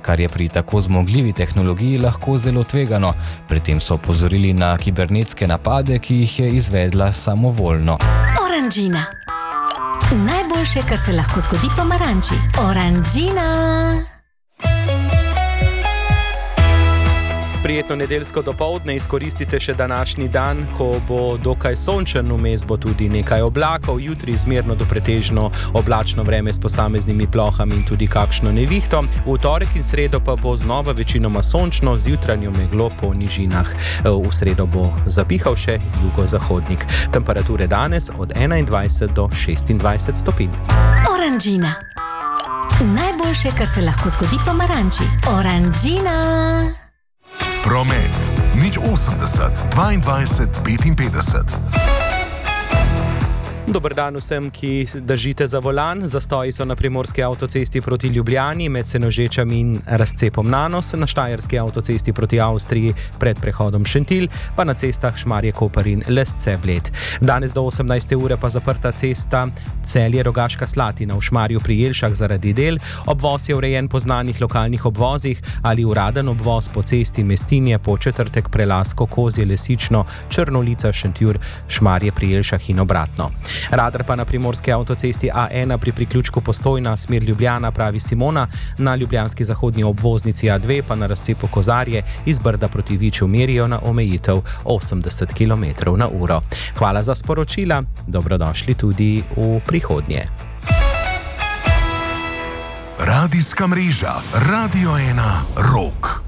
kar je pri tako zmogljivi tehnologiji lahko zelo tvegano. Pri tem so opozorili na kibernetske napade, ki jih je izvedla samovoljno. Oranžina. Najboljše, kar se lahko zgodi pomaranči. Oranžina. Prijetno nedeljsko dopoldne izkoristite še današnji dan, ko bo dokaj sončen, vmes bo tudi nekaj oblakov, jutri zmerno do pretežno oblačno vreme s posameznimi plohami in tudi kakšno nevihto. V torek in sredo pa bo znova večinoma sončno z jutranjo meglo po nižinah. V sredo bo zapihal še jugozahodnik. Temperature danes od 21 do 26 stopinj. Oranžina. Najboljše, kar se lahko zgodi pomaranči. Oranžina. Promet. 080 22 55. Dober dan vsem, ki držite za volan. Zastoji so na primorski avtocesti proti Ljubljani med Senožečami in razcepom Nanos, na štajerski avtocesti proti Avstriji pred prehodom Šentilj, pa na cestah Šmarje-Koper in Lesce-Bled. Danes do 18. ure pa zaprta cesta Celje-Rogaška Slatina v Šmarju pri Jelšah zaradi del. Obvoz je urejen po znanih lokalnih obvozih ali uraden obvoz po cesti Mestinje, Podčetrtek, Prelasko, Kozje, Lesično, Črnolica, Šentjur, Šmarje pri Jelšah in obratno. Radar pa na primorski avtocesti A1 pri priključku Postojna, smer Ljubljana, pravi Simona, na ljubljanski zahodnji obvoznici A2 pa na razcepu Kozarje iz Brda proti Viču merijo na omejitev 80 km/h. Hvala za sporočila, dobrodošli tudi v prihodnje. Radijska mreža Radio 1 Rock.